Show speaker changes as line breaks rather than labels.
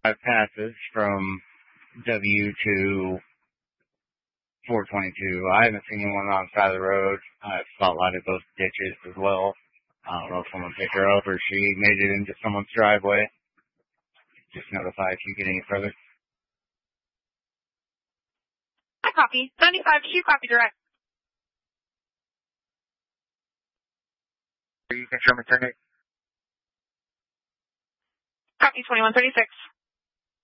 passes from W to 422. I haven't seen anyone on the side of the road. I spotlighted those ditches as well. I don't know if someone picked her up or she made it into someone's driveway. Just notify if you get any further.
I copy. 95-2, copy direct.
You can show me turn it.
Copy 2136.